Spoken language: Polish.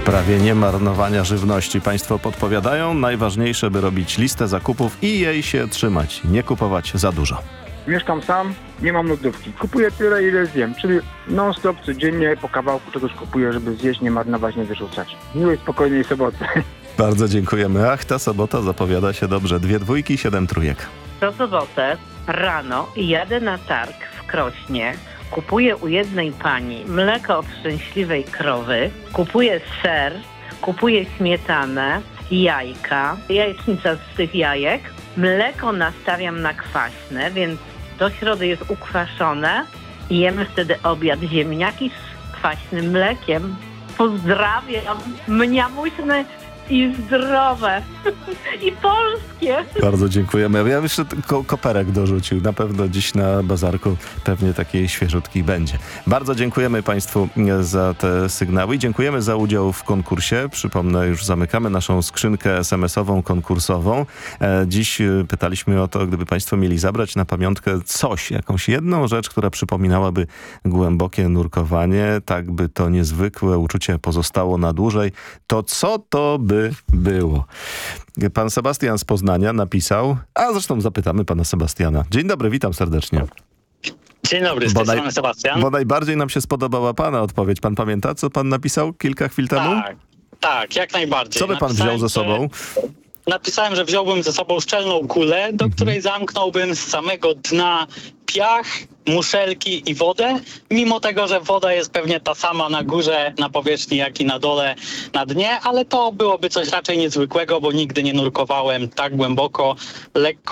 sprawie niemarnowania żywności. Państwo podpowiadają, najważniejsze, by robić listę zakupów i jej się trzymać. Nie kupować za dużo. Mieszkam sam, nie mam lodówki. Kupuję tyle, ile zjem, czyli non-stop, codziennie po kawałku czegoś kupuję, żeby zjeść, nie marnować, nie wyrzucać. Miłej, spokojnej soboty. Bardzo dziękujemy. Ach, ta sobota zapowiada się dobrze. 2 dwójki, 7 trójek. Co sobotę rano jadę na targ w Krośnie, kupuję u jednej pani mleko od szczęśliwej krowy, kupuję ser, kupuję śmietanę, jajka, jajecznica z tych jajek, mleko nastawiam na kwaśne, więc do środy jest ukwaszone i jemy wtedy obiad ziemniaki z kwaśnym mlekiem. Pozdrawiam, mniamuśne i zdrowe. I polskie. Bardzo dziękujemy. Ja bym jeszcze koperek dorzucił. Na pewno dziś na bazarku pewnie taki świeżutki będzie. Bardzo dziękujemy Państwu za te sygnały i dziękujemy za udział w konkursie. Przypomnę, już zamykamy naszą skrzynkę SMS-ową konkursową. Dziś pytaliśmy o to, gdyby Państwo mieli zabrać na pamiątkę coś, jakąś jedną rzecz, która przypominałaby głębokie nurkowanie, tak by to niezwykłe uczucie pozostało na dłużej, to co to by było? Pan Sebastian z Poznania napisał, a zresztą zapytamy pana Sebastiana. Dzień dobry, witam serdecznie. Dzień dobry, z tej strony Sebastian. Bo najbardziej nam się spodobała pana odpowiedź. Pan pamięta, co pan napisał kilka chwil temu? Tak, jak najbardziej. Co by pan wziął ze sobą? Napisałem, że wziąłbym ze sobą szczelną kulę, do której zamknąłbym z samego dna piach, muszelki i wodę, mimo tego, że woda jest pewnie ta sama na górze, na powierzchni, jak i na dole, na dnie, ale to byłoby coś raczej niezwykłego, bo nigdy nie nurkowałem tak głęboko, lekko